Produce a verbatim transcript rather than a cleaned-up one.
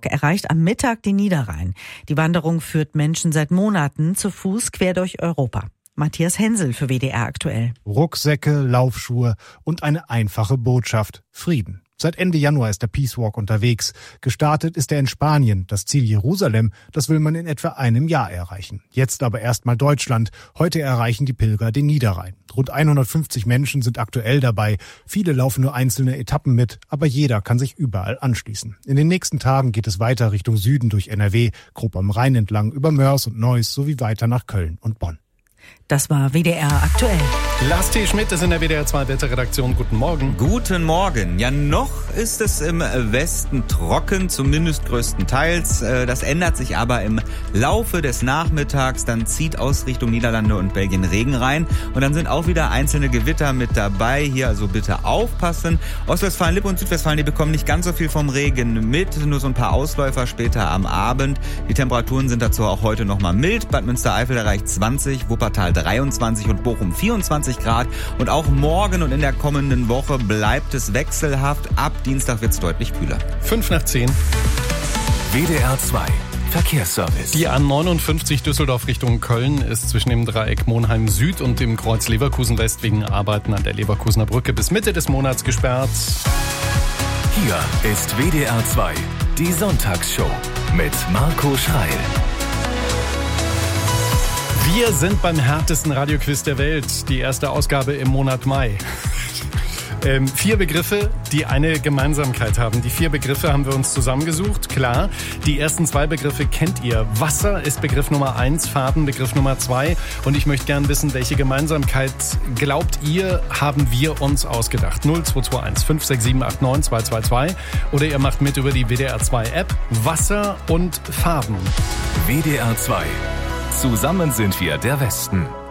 Smog erreicht am Mittag den Niederrhein. Die Wanderung führt Menschen seit Monaten zu Fuß quer durch Europa. Matthias Hensel für W D R aktuell. Rucksäcke, Laufschuhe und eine einfache Botschaft: Frieden. Seit Ende Januar ist der Peace Walk unterwegs. Gestartet ist er in Spanien. Das Ziel Jerusalem, das will man in etwa einem Jahr erreichen. Jetzt aber erstmal Deutschland. Heute erreichen die Pilger den Niederrhein. Rund hundertfünfzig Menschen sind aktuell dabei. Viele laufen nur einzelne Etappen mit, aber jeder kann sich überall anschließen. In den nächsten Tagen geht es weiter Richtung Süden durch N R W, grob am Rhein entlang, über Mörs und Neuss sowie weiter nach Köln und Bonn. Das war W D R aktuell. Lars T. Schmidt ist in der W D R zwei Wetterredaktion. Guten Morgen. Guten Morgen. Ja, noch ist es im Westen trocken, zumindest größtenteils. Das ändert sich aber im Laufe des Nachmittags. Dann zieht aus Richtung Niederlande und Belgien Regen rein. Und dann sind auch wieder einzelne Gewitter mit dabei. Hier also bitte aufpassen. Ostwestfalen-Lippe und Südwestfalen, die bekommen nicht ganz so viel vom Regen mit. Nur so ein paar Ausläufer später am Abend. Die Temperaturen sind dazu auch heute noch mal mild. Bad Münstereifel erreicht zwanzig, Wuppertal dreiundzwanzig und Bochum vierundzwanzig Grad. Und auch morgen und in der kommenden Woche bleibt es wechselhaft. Ab Dienstag wird es deutlich kühler. Fünf nach zehn. W D R zwei Verkehrsservice. Die A neunundfünfzig Düsseldorf Richtung Köln ist zwischen dem Dreieck Monheim Süd und dem Kreuz Leverkusen West wegen Arbeiten an der Leverkusener Brücke bis Mitte des Monats gesperrt. Hier ist W D R zwei, die Sonntagsshow mit Marco Schreil. Wir sind beim härtesten Radioquiz der Welt. Die erste Ausgabe im Monat Mai. Ähm, vier Begriffe, die eine Gemeinsamkeit haben. Die vier Begriffe haben wir uns zusammengesucht, klar. Die ersten zwei Begriffe kennt ihr. Wasser ist Begriff Nummer eins, Farben Begriff Nummer zwei. Und ich möchte gern wissen, welche Gemeinsamkeit glaubt ihr, haben wir uns ausgedacht? null zwei zwei eins fünf sechs sieben acht neun zwei zwei zwei. Oder ihr macht mit über die W D R zwei App. Wasser und Farben. W D R zwei. Zusammen sind wir der Westen.